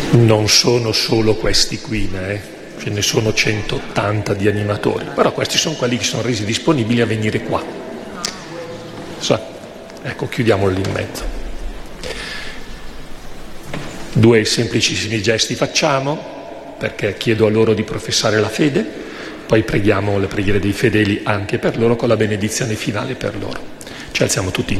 Non sono solo questi qui, ce ne sono 180 di animatori, però questi sono quelli che sono resi disponibili a venire qua. Ecco, chiudiamolo lì in mezzo. 2 semplicissimi gesti facciamo, perché chiedo a loro di professare la fede, poi preghiamo le preghiere dei fedeli anche per loro con la benedizione finale per loro. Ci alziamo tutti